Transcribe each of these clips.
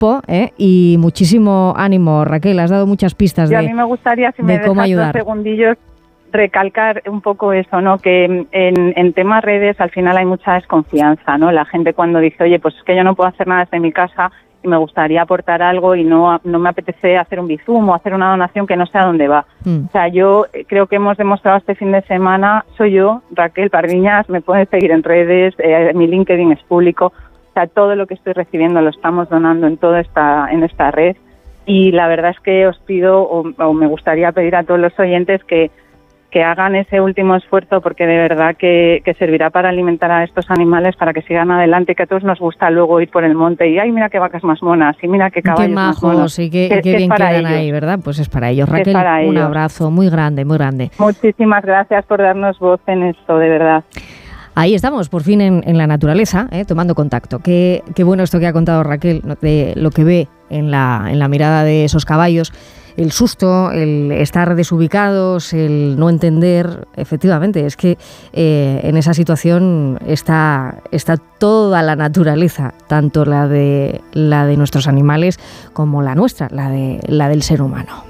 y muchísimo ánimo, Raquel. Has dado muchas pistas a mí me gustaría, si me dejas 2 segundillos, recalcar un poco eso, ¿no? Que en temas redes al final hay mucha desconfianza, ¿no? La gente cuando dice, oye, pues es que yo no puedo hacer nada desde mi casa y me gustaría aportar algo y no me apetece hacer un Bizum o hacer una donación que no sé a dónde va. O sea, yo creo que hemos demostrado este fin de semana, soy yo, Raquel Pardiñas, me pueden seguir en redes, mi LinkedIn es público, o sea, todo lo que estoy recibiendo lo estamos donando en esta red, y la verdad es que os pido o me gustaría pedir a todos los oyentes que hagan ese último esfuerzo, porque de verdad que servirá para alimentar a estos animales, para que sigan adelante, que a todos nos gusta luego ir por el monte y ¡ay, mira qué vacas más monas! Y mira qué caballos más monos. Y qué bien quedan ellos ahí, ¿verdad? Pues es para ellos. Raquel, un abrazo muy grande, muy grande. Muchísimas gracias por darnos voz en esto, de verdad. Ahí estamos, por fin en la naturaleza, tomando contacto. Qué bueno esto que ha contado Raquel, de lo que ve en la mirada de esos caballos. El susto, el estar desubicados, el no entender, efectivamente, es que en esa situación está toda la naturaleza, tanto la de nuestros animales como la nuestra, la del ser humano.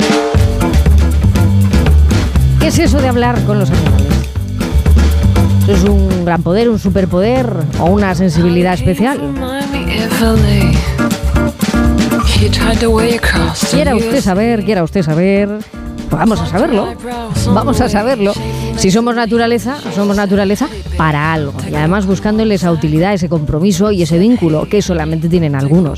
¿Qué es eso de hablar con los animales? ¿Es un gran poder, un superpoder o una sensibilidad especial? Quiera usted saber, vamos a saberlo. Si somos naturaleza para algo, y además buscándole esa utilidad, ese compromiso y ese vínculo que solamente tienen algunos,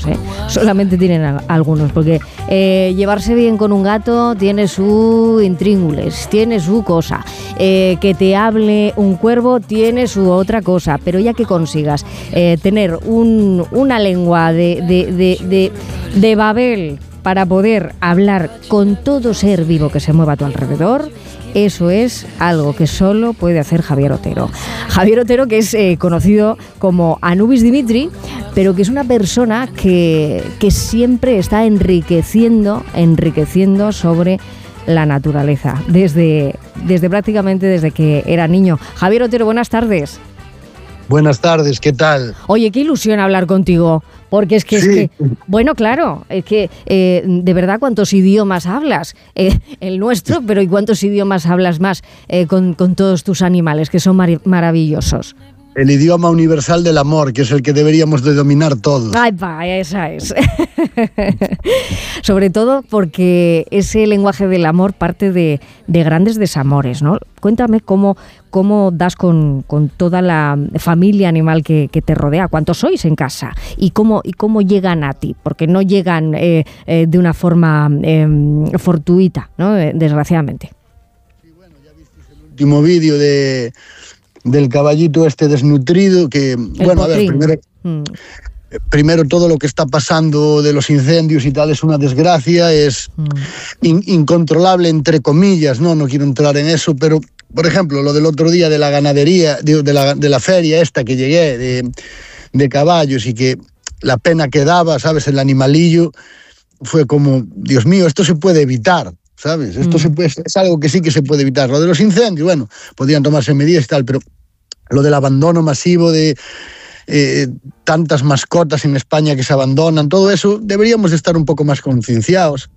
porque llevarse bien con un gato tiene su intríngulis, tiene su cosa, que te hable un cuervo tiene su otra cosa, pero ya que consigas tener una lengua de Babel para poder hablar con todo ser vivo que se mueva a tu alrededor, eso es algo que solo puede hacer Javier Otero. Javier Otero, que es conocido como Anubis Dimitri, pero que es una persona que siempre está enriqueciendo sobre la naturaleza, desde prácticamente desde que era niño. Javier Otero, buenas tardes. Buenas tardes, ¿qué tal? Oye, qué ilusión hablar contigo, porque es que bueno, claro, es que de verdad, ¿cuántos idiomas hablas? El nuestro, pero ¿y cuántos idiomas hablas más con todos tus animales, que son maravillosos? El idioma universal del amor, que es el que deberíamos de dominar todos. Ay, va, esa es. Sobre todo porque ese lenguaje del amor parte de grandes desamores, ¿no? Cuéntame cómo das con toda la familia animal que te rodea. ¿Cuántos sois en casa? ¿Y cómo llegan a ti? Porque no llegan de una forma fortuita, ¿no? Desgraciadamente. Sí, bueno, ya visteis el último vídeo del caballito desnutrido, que, bueno, potrín. A ver, primero todo lo que está pasando de los incendios y tal es una desgracia, es incontrolable, entre comillas, no quiero entrar en eso, pero, por ejemplo, lo del otro día de la ganadería, de la feria esta que llegué, de caballos, y que la pena que daba, ¿sabes?, el animalillo, fue como, Dios mío, esto se puede evitar, ¿sabes? Esto es algo que sí que se puede evitar. Lo de los incendios, bueno, podrían tomarse medidas y tal, pero lo del abandono masivo de tantas mascotas en España que se abandonan, todo eso, deberíamos de estar un poco más concienciados.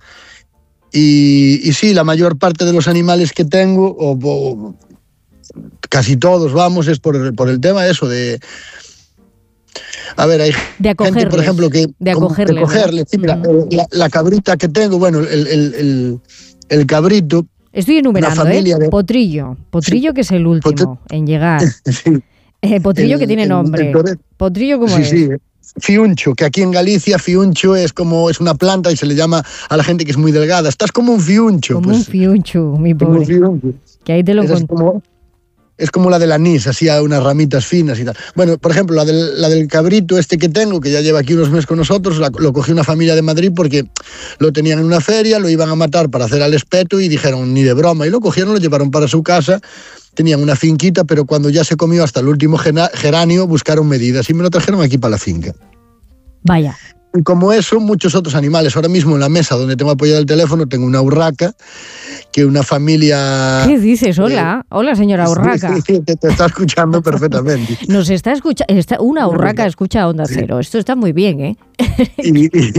Y sí, la mayor parte de los animales que tengo, o casi todos, vamos, es por el tema eso de... A ver, hay gente, por ejemplo, que... De acogerles. Sí, mira, la cabrita que tengo, bueno, el cabrito... Estoy enumerando, Potrillo, sí, que es el último en llegar. Sí. Potrillo que tiene nombre. Potrillo, ¿cómo es? Sí, fiuncho, que aquí en Galicia fiuncho es una planta y se le llama a la gente que es muy delgada. Estás como un fiuncho. Como un fiuncho, mi pobre. Que ahí te lo encontré. Es como la del anís, así a unas ramitas finas y tal. Bueno, por ejemplo, la del cabrito que tengo, que ya lleva aquí unos meses con nosotros, lo cogió una familia de Madrid porque lo tenían en una feria, lo iban a matar para hacer al espeto y dijeron, ni de broma, y lo cogieron, lo llevaron para su casa. Tenían una finquita, pero cuando ya se comió hasta el último geranio, buscaron medidas y me lo trajeron aquí para la finca. Vaya. Y como eso, muchos otros animales. Ahora mismo en la mesa donde tengo apoyado el teléfono tengo una urraca, que una familia... ¿Qué dices? Hola, señora urraca. Sí, te está escuchando perfectamente. Nos está escuchando, una urraca escucha Onda Cero. Esto está muy bien, ¿eh?